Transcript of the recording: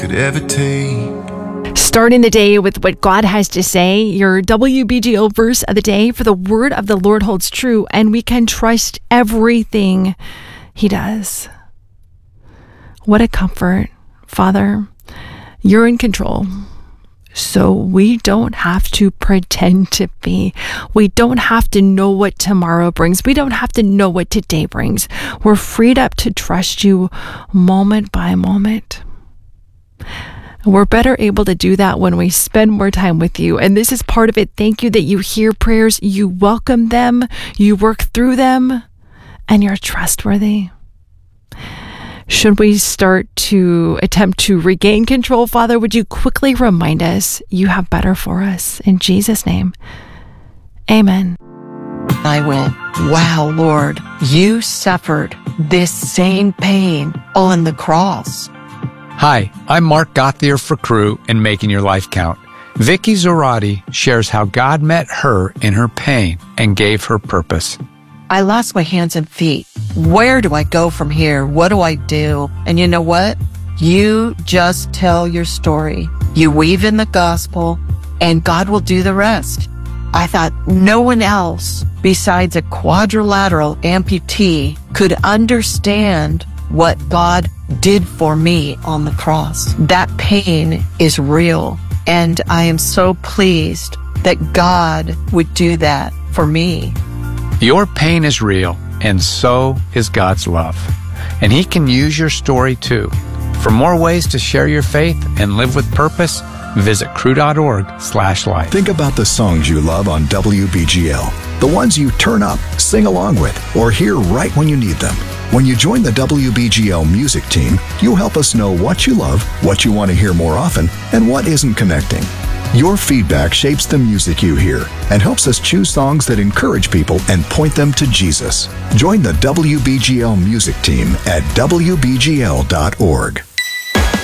could ever take. Starting the day with what God has to say, your WBGO verse of the day: for the word of the Lord holds true, and we can trust everything He does. What a comfort, Father. You're in control. So we don't have to pretend to be. We don't have to know what tomorrow brings. We don't have to know what today brings. We're freed up to trust you moment by moment. We're better able to do that when we spend more time with you. And this is part of it. Thank you that you hear prayers, you welcome them, you work through them, and you're trustworthy. Should we start to attempt to regain control, Father, would you quickly remind us you have better for us? In Jesus' name, amen. I went, wow, Lord, you suffered this same pain on the cross. Hi, I'm Mark Gauthier for Cru and Making Your Life Count. Vicky Zorati shares how God met her in her pain and gave her purpose. I lost my hands and feet. Where do I go from here? What do I do? And you know what? You just tell your story. You weave in the gospel, and God will do the rest. I thought no one else besides a quadrilateral amputee could understand what God did for me on the cross. That pain is real, and I am so pleased that God would do that for me. Your pain is real, and so is God's love. And He can use your story too. For more ways to share your faith and live with purpose, visit cru.org/life. Think about the songs you love on WBGL, the ones you turn up, sing along with, or hear right when you need them. When you join the WBGL music team, you'll help us know what you love, what you want to hear more often, and what isn't connecting. Your feedback shapes the music you hear and helps us choose songs that encourage people and point them to Jesus. Join the WBGL music team at WBGL.org.